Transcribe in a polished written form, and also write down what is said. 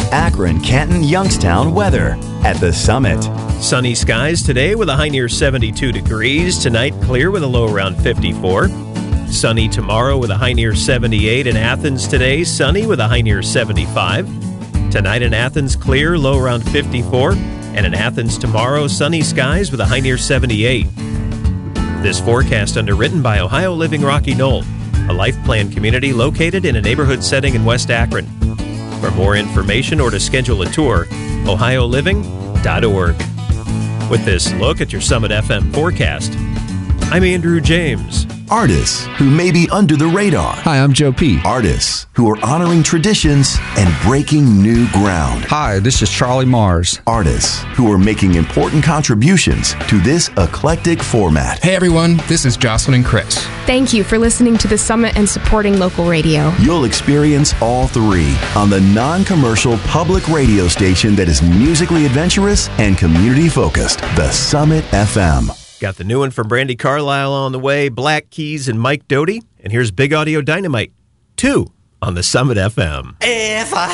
Akron, Canton, Youngstown weather at the Summit. Sunny skies today with a high near 72 degrees. Tonight, clear with a low around 54. Sunny tomorrow with a high near 78. In Athens today, sunny with a high near 75. Tonight in Athens, clear, low around 54. And in Athens tomorrow, sunny skies with a high near 78. This forecast underwritten by Ohio Living Rocky Knoll, a life plan community located in a neighborhood setting in West Akron. For more information or to schedule a tour, ohioliving.org. With this look at your Summit FM forecast, I'm Andrew James. Artists who may be under the radar. Hi, I'm Joe P. Artists who are honoring traditions and breaking new ground. Hi, this is Charlie Mars. Artists who are making important contributions to this eclectic format. Hey everyone, this is Jocelyn and Chris. Thank you for listening to the Summit and supporting local radio. You'll experience all three on the non-commercial public radio station that is musically adventurous and community-focused, the Summit FM. Got the new one from Brandi Carlile on the way, Black Keys and Mike Doty. And here's Big Audio Dynamite 2 on the Summit FM. If I